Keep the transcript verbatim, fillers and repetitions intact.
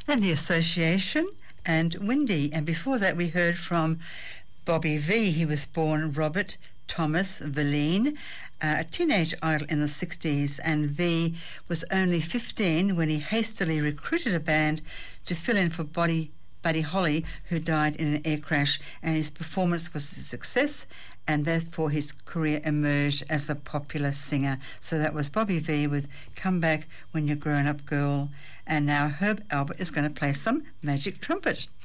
Then The Association and Windy. And before that we heard from Bobby Vee. He was born Robert Thomas Verleen, uh, a teenage idol in the sixties, and Vee was only fifteen when he hastily recruited a band to fill in for Buddy, Buddy Holly, who died in an air crash, and his performance was a success, and therefore his career emerged as a popular singer. So that was Bobby Vee with Come Back When You're Grown Up Girl. And now Herb Alpert is going to play some Magic Trumpet.